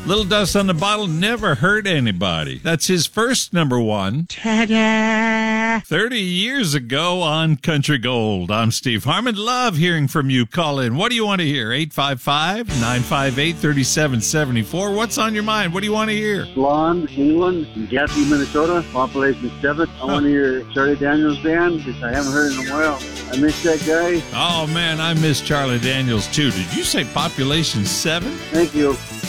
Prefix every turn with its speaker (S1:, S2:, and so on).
S1: Little Dust on the Bottle never hurt anybody. That's his first number one. Ta-da! 30 years ago on Country Gold. I'm Steve Harmon. Love hearing from you. Call in. What do you want to hear? 855-958-3774. What's on your mind? What do you want to hear?
S2: Blonde, England, and Gatsby, Minnesota. Population 7. I want to hear Charlie Daniels Band because I haven't heard it in a while. I miss that guy.
S1: Oh, man, I miss Charlie Daniels, too. Did you say population 7?
S2: Thank you.